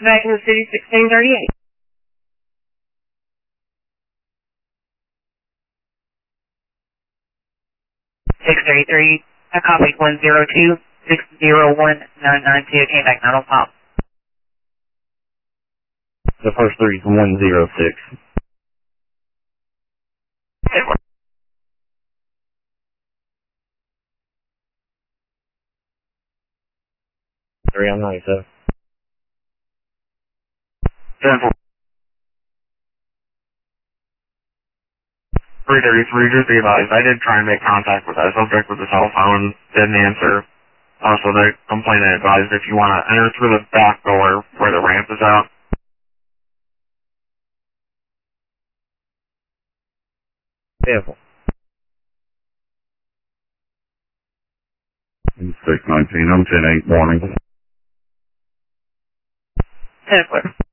Vatican City 1638. 633, I copied 102 601 992, came back 9 on pop. The first three is 106. 3 on 97. 10-4. 333, just be advised, I did try and make contact with that subject with the cell phone, didn't answer. Also, the complainant advised if you want to enter through the back door where the ramp is out. Careful. 619, I'm 10-8, warning. 10-4.